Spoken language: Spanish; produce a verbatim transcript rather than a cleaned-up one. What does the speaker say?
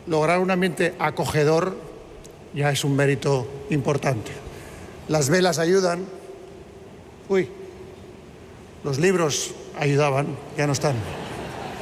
lograr un ambiente acogedor ya es un mérito importante. Las velas ayudan. Uy, los libros ayudaban, ya no están.